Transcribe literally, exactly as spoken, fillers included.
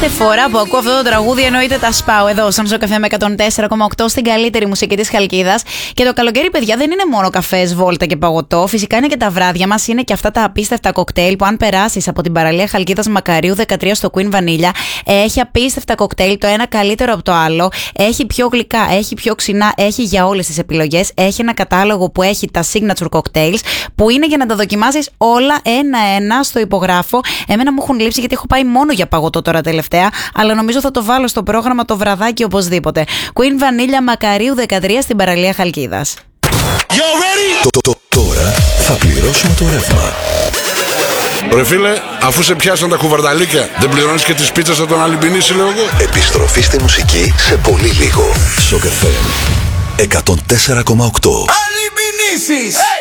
Κάθε φορά που ακούω αυτό το τραγούδι εννοείται τα σπάω εδώ στον Ζωκαφέ με εκατόν τέσσερα κόμμα οκτώ στην καλύτερη μουσική της Χαλκίδας. Και το καλοκαίρι, παιδιά, δεν είναι μόνο καφές, βόλτα και παγωτό. Φυσικά είναι και τα βράδια μας, είναι και αυτά τα απίστευτα κοκτέιλ που αν περάσεις από την παραλία Χαλκίδας Μακαρίου δεκατρία στο Queen Vanilla, έχει απίστευτα κοκτέιλ, το ένα καλύτερο από το άλλο. Έχει πιο γλυκά, έχει πιο ξινά, έχει για όλες τις επιλογές. Έχει ένα κατάλογο που έχει τα signature cocktails που είναι για να τα δοκιμάσεις όλα ένα-ένα. Στο υπογράφω. Εμένα μου έχουν λείψει γιατί έχω πάει μόνο για παγωτό τώρα τελευταία, αλλά νομίζω θα το βάλω στο πρόγραμμα το βραδάκι οπωσδήποτε. Queen Vanilla Μακαρίου δεκατρία στην παραλία Χαλκίδας. Τώρα θα πληρώσουμε το ρεύμα. Ρε φίλε, αφού σε πιάσαν τα κουβαρδαλίκια, δεν πληρώνεις και τις πίτσες από τον Αλυμπινίση, λέω εγώ. Επιστροφή στη μουσική σε πολύ λίγο. Σοκ εφ εμ εκατόν τέσσερα κόμμα οκτώ. Αλυμπινίσεις!